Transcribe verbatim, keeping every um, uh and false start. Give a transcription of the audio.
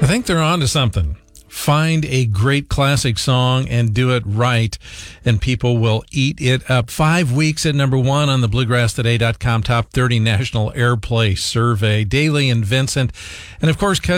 think they're on to something. Find a great classic song and do it right, and people will eat it up. Five weeks at number one on the bluegrass today dot com Top thirty National Airplay Survey. Daly and Vincent. And, of course,